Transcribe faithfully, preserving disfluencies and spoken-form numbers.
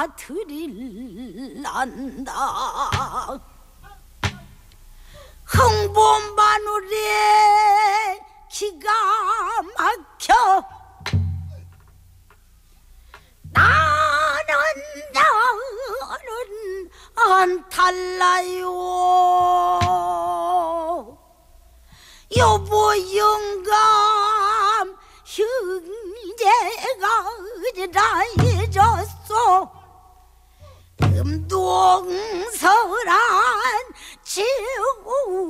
드릴란다. 흥본마누리에 기가 막혀 나는 나는 안 탈라요. 여보 영감 형제가 어디라 해줬소. 금동서란 지우